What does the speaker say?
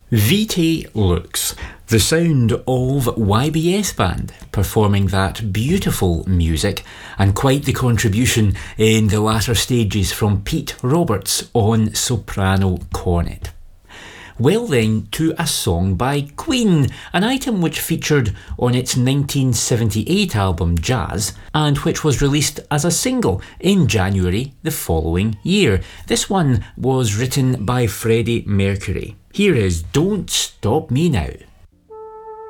VT Looks, the sound of YBS Band performing that beautiful music, and quite the contribution in the latter stages from Pete Roberts on soprano cornet. Well then, to a song by Queen, an item which featured on its 1978 album Jazz, and which was released as a single in January the following year. This one was written by Freddie Mercury. Here is Don't Stop Me Now.